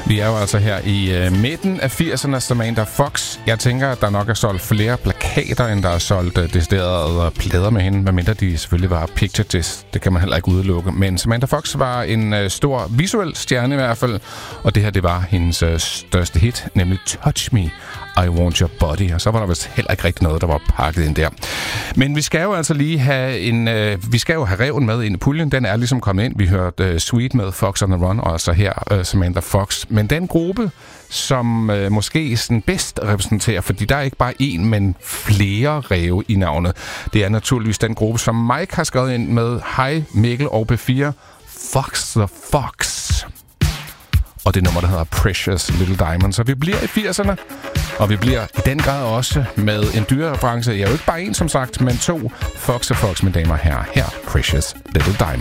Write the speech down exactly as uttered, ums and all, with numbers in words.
Vi er jo altså her i uh, midten af firserne, Samantha Fox. Jeg tænker, at der nok er solgt flere plakater, end der er solgt uh, deciderede plader med hende, medmindre de selvfølgelig var picture disc. Det kan man heller ikke udelukke. Men Samantha Fox var en uh, stor visuel stjerne i hvert fald, og det her, det var hendes uh, største hit, nemlig Touch Me, I Want Your Body. Og så var der vist heller ikke rigtig noget, der var pakket ind der. Men vi skal jo altså lige have en... Uh, vi skal jo have reven med ind i puljen. Den er ligesom kommet ind. Vi hørte uh, Sweet med Fox on the Run, og altså her uh, Samantha Fox. Men den gruppe, som uh, måske sådan bedst repræsenterer, fordi der er ikke bare én, men flere ræve i navnet. Det er naturligvis den gruppe, som Mike har skrevet ind med. Hej Mikkel og P fire. Fox the Fox. Og det nummer, der hedder Precious Little Diamond. Så vi bliver i firserne, og vi bliver i den grad også med en dyrereference. Jeg er jo ikke bare en, som sagt, men to. Fox the Fox, mine damer og herrer. Her, Precious Little Diamond.